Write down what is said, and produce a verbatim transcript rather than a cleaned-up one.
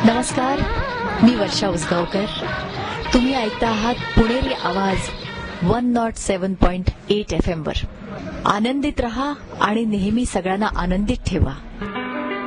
नमस्कार, मी वर्षा उसगावकर. तुम्ही ऐकता आहात पुणेरी आवाज one not seven point eight F M वर. आनंदित रहा आणि नेहमी सगळ्यांना आनंदित ठेवा.